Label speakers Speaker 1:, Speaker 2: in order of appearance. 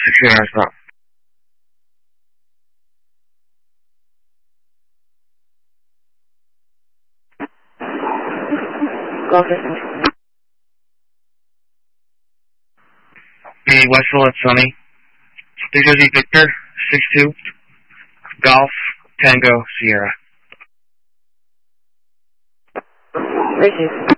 Speaker 1: Sierra, stop. Hey, Wessel, it's Sonny. 3 Jersey Victor, 6-2, Golf, Tango, Sierra.
Speaker 2: Thank you.